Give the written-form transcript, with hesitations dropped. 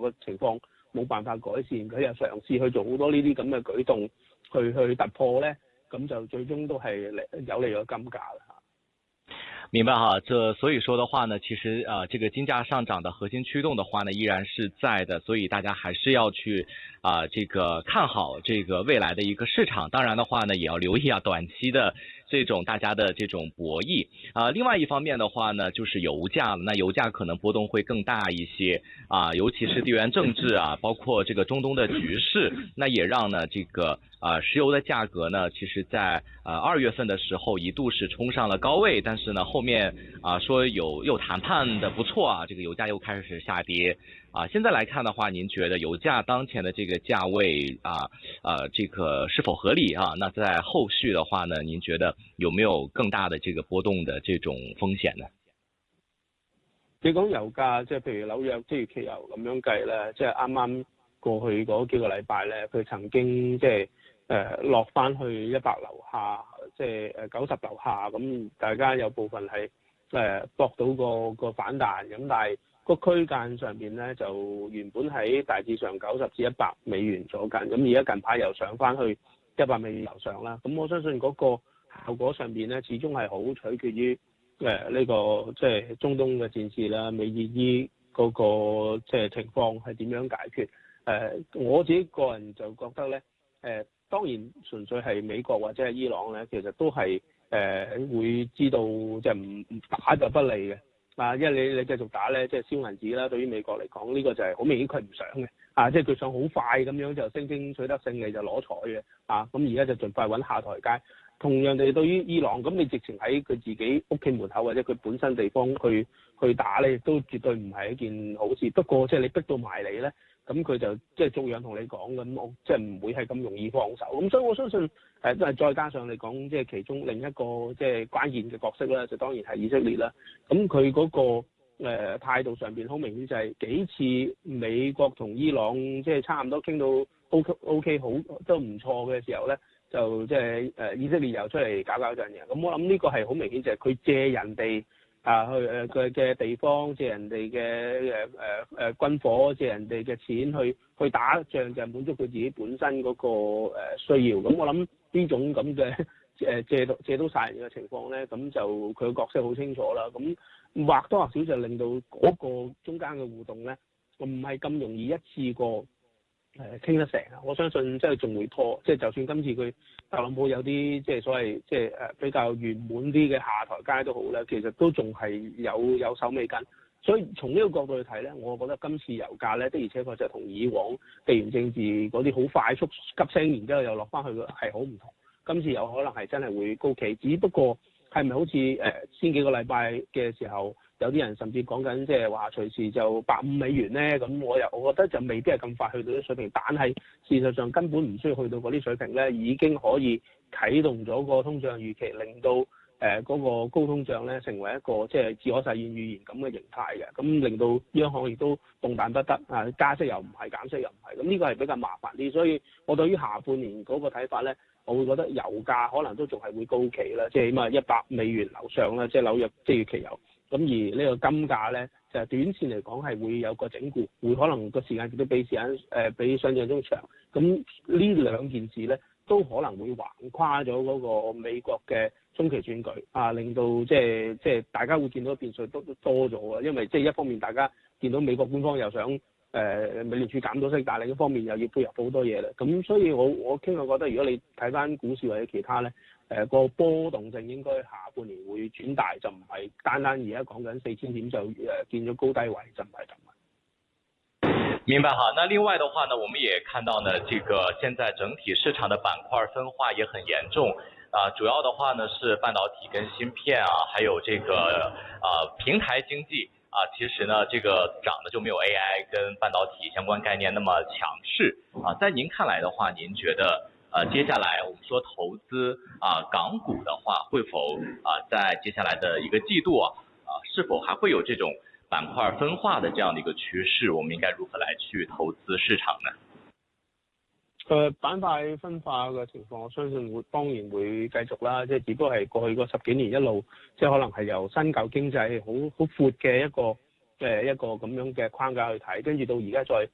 嘅情況冇辦法改善，佢又嘗試去做好多呢啲咁嘅舉動去突破咧，咁就最終都係有利咗金價啦。 明白哈，所以說的話呢，其實這個金價上漲的核心驅動的話呢，依然是在的，所以大家還是要去這個看好這個未來的一個市場。當然的話呢，也要留意短期的這種大家的這種博弈。另外一方面的話呢，就是油價，那油價可能波動會更大一些尤其是地緣政治包括這個中東的局勢，那也讓呢這個石油的價格呢，其實在2月份的時候一度是衝上了高位，但是呢後面說又談判的不錯這個油價又開始下跌現在來看的話，您覺得油價當前的這個價位這個是否合理那在後續的話呢，您覺得有沒有更大的這個波動的這種風險呢？ 你講油價，即係譬如紐約即係期油咁樣計咧，即係啱啱過去嗰幾個禮拜咧，佢曾經即係落翻去100樓下，即係90樓下，咁大家有部分係搏到個反彈，咁但係個區間上邊咧就原本喺大致上90至100美元左近，咁而家近排又上翻去100美元樓上啦，咁我相信嗰個效果上邊咧始終係好取決於呢個即係中東嘅戰事啦，美伊伊嗰個即係情況係點樣解決？我自己個人就覺得咧，當然純粹係美國或者係伊朗咧，其實都係會知道即係唔打就不利嘅因為你繼續打咧，即係燒銀紙啦。對於美國嚟講，呢個就係好明顯佢唔想嘅即係佢想好快咁樣就聲稱取得勝利就攞彩嘅咁而家就盡快揾下台階。同樣地，對於伊朗，咁你直情喺佢自己屋企門口或者佢本身地方去打咧，亦都絕對唔係一件好事。不過即係你逼到埋嚟咧，咁佢就即係逐樣同你講咁，我即係唔會係咁容易放手。咁所以我相信都係再加上你講即係其中另一個即係關鍵嘅角色啦，就當然係以色列啦。咁佢嗰個態度上邊好明顯就係幾次美國同伊朗即係差唔多傾到 OK 好都唔錯嘅時候咧，就即係以色列又出嚟搞震嘅。咁我諗呢個係好明顯就係佢借人哋去嘅地方，借人哋嘅軍火，借人哋嘅錢去打仗，就係滿足佢自己本身嗰個需要。咁我諗呢種咁嘅借到殺人嘅情況咧，咁就佢嘅角色好清楚啦。咁或多或少就令到嗰個中間嘅互動咧，唔係咁容易一次過傾得成我相信即係仲會拖，即係就算今次佢特朗普有啲即係所謂即係比較圓滿啲嘅下台階都好咧，其實都仲係有手尾跟。所以從呢個角度去睇咧，我覺得今次油價咧的而且確就同以往地緣政治嗰啲好快速急升，然之後又落翻去嘅係好唔同。今次有可能係真係會高企，只不過係咪好似先幾個禮拜嘅時候，有啲人甚至講緊即係話隨時就150美元咧，咁我覺得就未必係咁快去到啲水平，但係事實上根本唔需要去到嗰啲水平咧，已經可以啟動咗個通脹預期，令到嗰個高通脹咧成為一個即係自我實現預言咁嘅形態嘅，咁令到央行亦都動彈不得加息又唔係，減息又唔係，咁呢個係比較麻煩啲，所以我對於下半年嗰個睇法咧，我會覺得油價可能都仲係會高企啦，即係起碼100美元樓上啦，即係紐約即月期油。咁而呢個金價咧，就係短線嚟講係會有個整固，會可能個時間亦都比想像中長。咁呢兩件事咧，都可能會橫跨咗嗰個美國嘅中期選舉令到即係大家會見到變數都多咗啊！因為即係一方面大家見到美國官方又想美聯儲減到息，但係另一方面又要配合好多嘢啦。咁所以我傾向覺得，如果你睇翻股市或者其他咧，個波動性應該下半年會轉大，就唔係單單而家講緊4000點就見咗高低位，就唔係咁。 明白哈，那另外的話呢，我們也看到呢，這個現在整體市場的板塊分化也很嚴重主要的話呢是半導體跟芯片還有這個平台經濟其實呢這個漲的就沒有 AI 跟半導體相關概念那麼強勢在您看來的話，您覺得接下來我們說投資港股的話，會否在接下來的一個季度是否還會有這種板塊分化的這樣的一個趨勢，我們應該如何來去投資市場呢？ 板塊分化嘅情況，我相信當然會繼續啦，即係只不過係過去嗰10幾年一路，即係可能係由新舊經濟好闊嘅一個咁樣嘅框架去睇，跟住到而家再